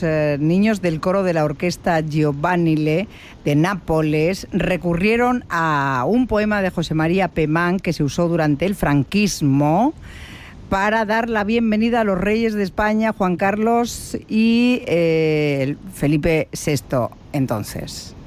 niños del coro de la orquesta Giovanile de Nápoles recurrieron a un poema de José María Pemán que se usó durante el franquismo para dar la bienvenida a los reyes de España, Juan Carlos y Felipe VI entonces.